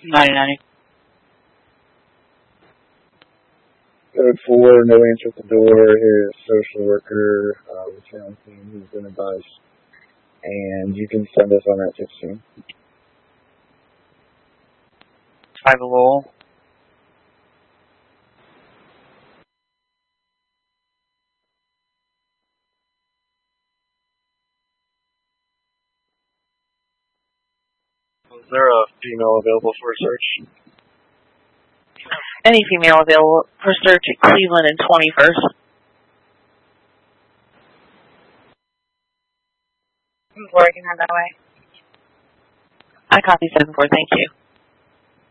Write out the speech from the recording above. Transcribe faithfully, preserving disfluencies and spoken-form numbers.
ninety ninety. Code four, no answer at the door. His social worker, uh, return team, who's been advised. And you can send us on that sixteen. Five a roll. Is there a female available for a search? Any female available for search at Cleveland and twenty-first. I'm working on that way. I copy seven four, thank you.